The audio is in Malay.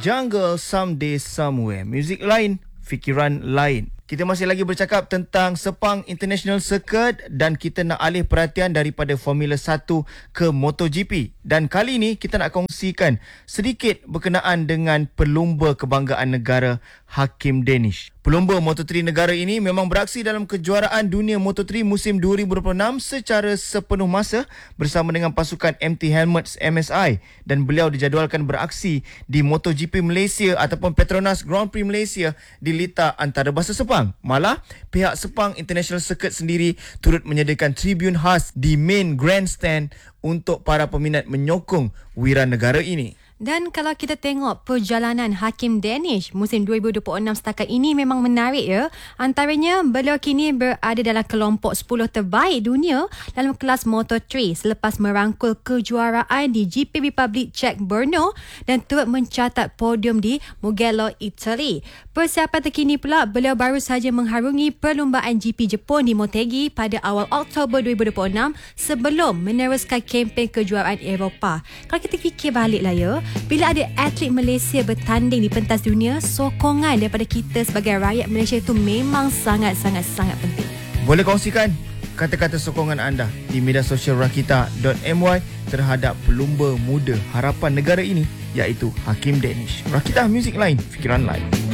Jungle Someday Somewhere. Muzik lain, fikiran lain. Kita masih lagi bercakap tentang Sepang International Circuit dan kita nak alih perhatian daripada Formula 1 ke MotoGP. Dan kali ini kita nak kongsikan sedikit berkenaan dengan pelumba kebanggaan negara Hakim Danish. Pelumba Moto3 negara ini memang beraksi dalam kejuaraan dunia Moto3 musim 2026 secara sepenuh masa bersama dengan pasukan MT Helmets MSI, dan beliau dijadualkan beraksi di MotoGP Malaysia ataupun Petronas Grand Prix Malaysia di litar antarabangsa Sepang. Malah, pihak Sepang International Circuit sendiri turut menyediakan tribun khas di main grandstand untuk para peminat menyokong wiran negara ini. Dan kalau kita tengok perjalanan Hakim Danish musim 2026 setakat ini memang menarik ya. Antaranya, beliau kini berada dalam kelompok 10 terbaik dunia dalam kelas Moto3 selepas merangkul kejuaraan di GP Republic Czech Brno dan turut mencatat podium di Mugello, Italy. Persiapan terkini pula, beliau baru saja mengharungi perlumbaan GP Jepun di Motegi pada awal Oktober 2026 sebelum meneruskan kempen kejuaraan Eropah. Kalau kita fikir baliklah ya, bila ada atlet Malaysia bertanding di pentas dunia, sokongan daripada kita sebagai rakyat Malaysia itu memang sangat penting. Boleh kongsikan kata-kata sokongan anda di media sosial rakita.my terhadap pelumba muda harapan negara ini, iaitu Hakim Danish. Rakita, muzik lain, fikiran lain.